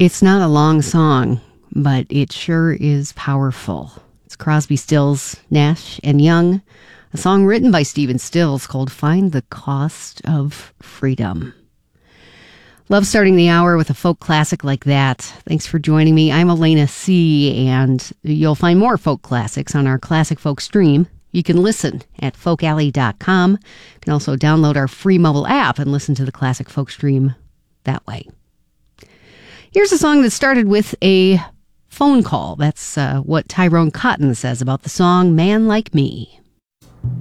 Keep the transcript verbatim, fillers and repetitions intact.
It's not a long song, but it sure is powerful. It's Crosby, Stills, Nash and Young, a song written by Stephen Stills called Find the Cost of Freedom. Love starting the hour with a folk classic like that. Thanks for joining me. I'm Elena C., and you'll find more folk classics on our Classic Folk stream. You can listen at folk alley dot com. You can also download our free mobile app and listen to the Classic Folk stream that way. Here's a song that started with a phone call. That's uh, what Tyrone Cotton says about the song Man Like Me.